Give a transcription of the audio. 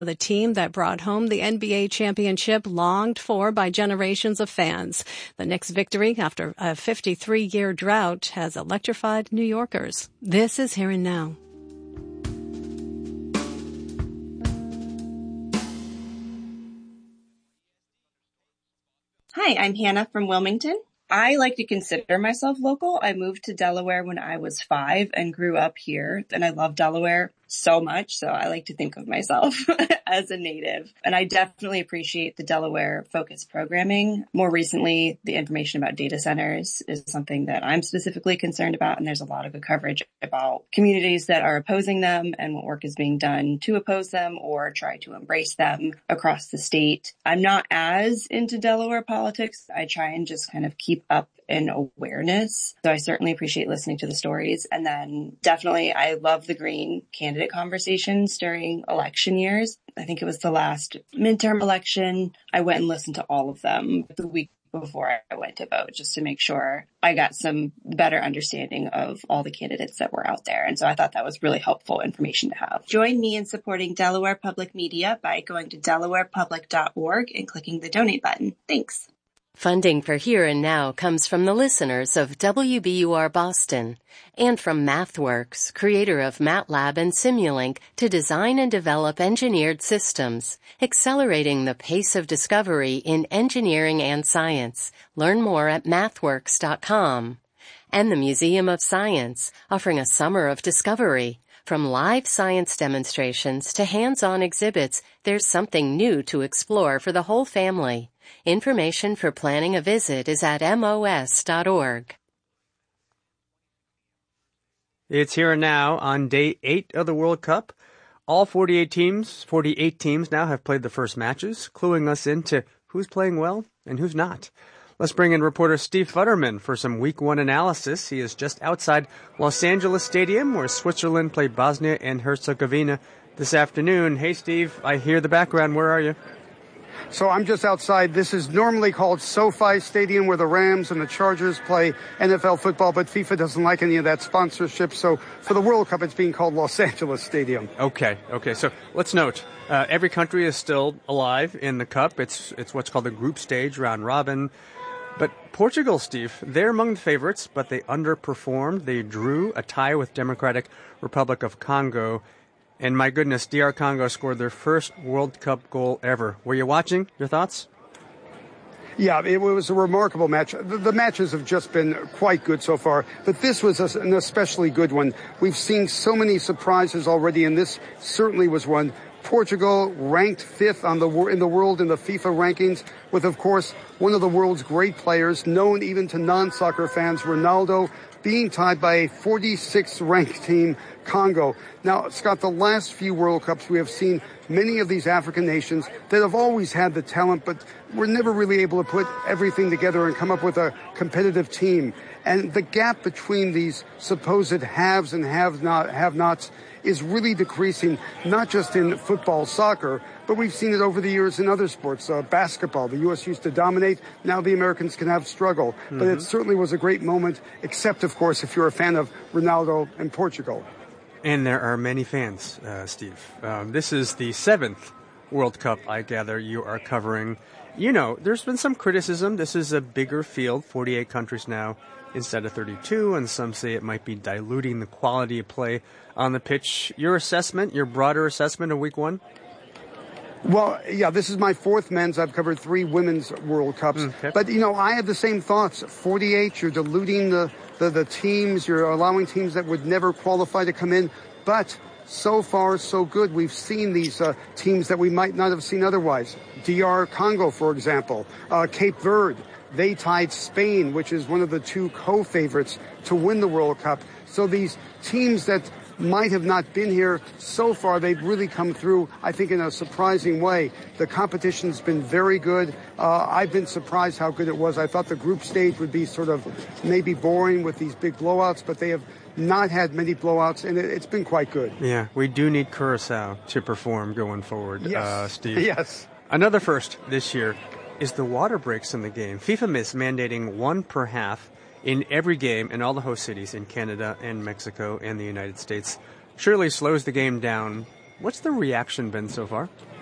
the team that brought home the NBA championship longed for by generations of fans. The Knicks' victory after a 53-year drought has electrified New Yorkers. This is Here and Now. Hi, I'm Hannah from Wilmington. I like to consider myself local. I moved to Delaware when I was 5 and grew up here, and I love Delaware so much, so I like to think of myself as a native. And I definitely appreciate the Delaware-focused programming. More recently, the information about data centers is something that I'm specifically concerned about, and there's a lot of good coverage about communities that are opposing them and what work is being done to oppose them or try to embrace them across the state. I'm not as into Delaware politics. I try and just kind of keep up in awareness. So I certainly appreciate listening to the stories. And then definitely I love the Green candidate conversations during election years. I think it was the last midterm election. I went and listened to all of them the week before I went to vote just to make sure I got some better understanding of all the candidates that were out there. And so I thought that was really helpful information to have. Join me in supporting Delaware Public Media by going to delawarepublic.org and clicking the donate button. Thanks. Funding for Here and Now comes from the listeners of WBUR Boston and from MathWorks, creator of MATLAB and Simulink, to design and develop engineered systems, accelerating the pace of discovery in engineering and science. Learn more at mathworks.com. And the Museum of Science, offering a summer of discovery. From live science demonstrations to hands-on exhibits, there's something new to explore for the whole family. Information for planning a visit is at mos.org. It's Here and Now on day 8 of the World Cup. All 48 teams now have played the first matches, cluing us into who's playing well and who's not. Let's bring in reporter Steve Futterman for some Week 1 analysis. He is just outside Los Angeles Stadium, where Switzerland played Bosnia and Herzegovina this afternoon. Hey, Steve, I hear the background. Where are you? So I'm just outside. This is normally called SoFi Stadium, where the Rams and the Chargers play NFL football, but FIFA doesn't like any of that sponsorship. So for the World Cup, it's being called Los Angeles Stadium. Okay. So let's note, every country is still alive in the Cup. It's what's called the group stage, round robin. But Portugal, Steve, they're among the favorites, but they underperformed. They drew a tie with Democratic Republic of Congo. And my goodness, DR Congo scored their first World Cup goal ever. Were you watching? Your thoughts? Yeah, it was a remarkable match. The matches have just been quite good so far, but this was an especially good one. We've seen so many surprises already, and this certainly was one. Portugal ranked 5th in the world in the FIFA rankings, with, of course, one of the world's great players, known even to non-soccer fans, Ronaldo, being tied by a 46th ranked team, Congo. Now, Scott, the last few World Cups, we have seen many of these African nations that have always had the talent, but were never really able to put everything together and come up with a competitive team. And the gap between these supposed haves and have-nots is really decreasing, not just in football, soccer, but we've seen it over the years in other sports. Basketball, the U.S. used to dominate. Now the Americans can have struggle. Mm-hmm. But it certainly was a great moment, except, of course, if you're a fan of Ronaldo and Portugal. And there are many fans, Steve. This is the 7th World Cup, I gather, you are covering. You know, there's been some criticism. This is a bigger field, 48 countries now instead of 32, and some say it might be diluting the quality of play on the pitch. Your assessment, your broader assessment of Week 1? Well, yeah, this is my 4th men's. I've covered 3 women's World Cups. Okay. But, I have the same thoughts. 48, you're diluting the teams. You're allowing teams that would never qualify to come in. But so far, so good. We've seen these teams that we might not have seen otherwise. DR Congo, for example. Cape Verde. They tied Spain, which is one of the 2 co-favorites to win the World Cup. So these teams that might have not been here so far, they've really come through, I think, in a surprising way. The competition's been very good. I've been surprised how good it was. I thought the group stage would be sort of maybe boring with these big blowouts, but they have not had many blowouts, and it's been quite good. Yeah, we do need Curaçao to perform going forward, yes. Steve. Yes. Another first this year is the water breaks in the game. FIFA is mandating 1 per half in every game in all the host cities in Canada and Mexico and the United States. Surely slows the game down What's the reaction been so far?